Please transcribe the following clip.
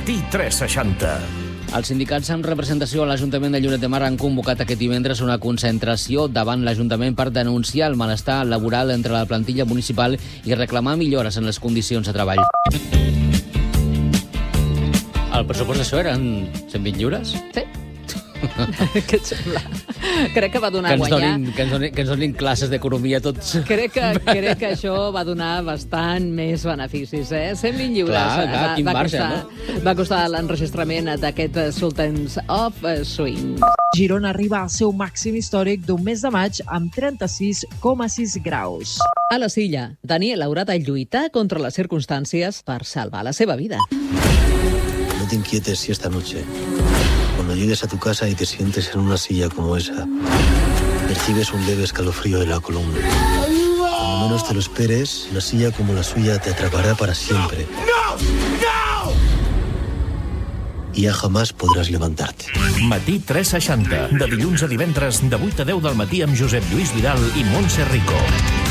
Matí 360. Els sindicats amb representació a l'Ajuntament de Lloret de Mar han convocat aquest divendres una concentració davant l'Ajuntament per denunciar el malestar laboral entre la plantilla municipal i reclamar millores en les condicions de treball. El pressupost d'això eren 120 lliures? Sí. Què et sembla? Crec que va donar a guanyar. Que ens donin classes d'economia tots. Crec que això va donar bastant més beneficis, 120 lliures. Clar, quin marge, no? Va costar l'enregistrament d'aquest Sultans of Swing. Girona arriba al seu màxim històric d'un mes de maig amb 36,6 graus. A la Silla, Daniel haurà de lluitar contra les circumstàncies per salvar la seva vida. No te inquietes si esta noche, cuando llegues a tu casa y te sientes en una silla como esa, percibes un leve escalofrío de la columna. Cuando menos te lo esperes, una silla como la suya te atrapará para siempre. ¡No! ¡No! Y ya jamás podrás levantarte. Matí 360. De dilluns a divendres, de 8 a 10 del matí amb Josep Lluís Vidal i Montse Rico.